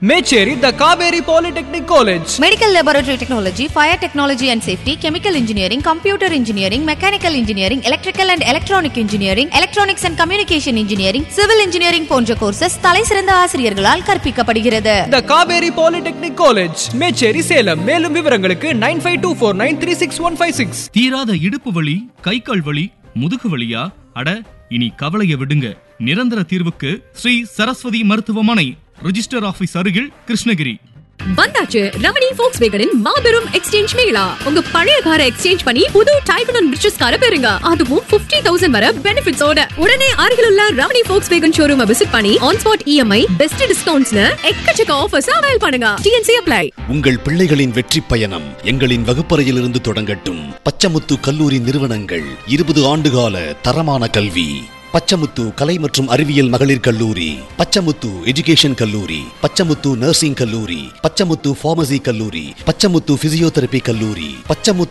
Mecheri, the Kaveri Polytechnic College. Medical Laboratory Technology, Fire Technology and Safety, Chemical Engineering, Computer Engineering, Mechanical Engineering, Electrical and Electronic Engineering, Electronics and Communication Engineering, Civil Engineering போன்ற courses தலைசிறந்த ஆசிரியர்களால் கற்பிக்கப்படுகிறது. The Kaveri Polytechnic College, Mecheri, Salem. மேலும் விவரங்களுக்கு 9524936156. தீராத இடுப்பு வலி, கை கால் வலி, முதுகு வலியா? அட, இனி கவலைய விடுங்க. நிரந்தர தீர்வுக்கு ஸ்ரீ சரஸ்வதி மருத்துவமனை, ரிஜிஸ்டர் ஆபீஸ் அருகில், கிருஷ்ணகிரி. வந்தாச்சு ரமணி ஃபோக்ஸ்வேகனின் மாபெரும் எக்ஸ்சேஞ்ச் மேளா. உங்க பழைய காரை எக்ஸ்சேஞ்ச் பண்ணி புது டைப் அண்ட் ரிச்சஸ் காரை பெறுங்க. அதுவும் 50,000 வரை பெனிஃபிட்ஸோட. உடனே அருகில் உள்ள ரமணி ஃபோக்ஸ்வேகன் ஷோரூமை விசிட் பண்ணி ஆன் ஸ்பாட் EMI, பெஸ்ட் டிஸ்கவுண்ட்ஸ்ல எக்கச்சக்க ஆஃபர்ஸ் அவைல் பண்ணுங்க. TNC apply. உங்கள் பிள்ளைகளின் வெற்றி பயணம் எங்களின் வகுப்பறையிலிருந்து தொடங்கட்டும். பச்சமுத்து கல்லூரி நிறுவனங்கள் 20 ஆண்டுகால தரமான கல்வி. பச்சமுத்து கலை மற்றும் அறிவியல் மகளிர் கல்லூரி, பச்சமுத்து எஜுகேஷன் கல்லூரி, பச்சமுத்து நர்சிங் கல்லூரி, பச்சமுத்து பார்மசி கல்லூரி, பச்சமுத்து பிசியோதெரபி கல்லூரி, பச்சமுத்து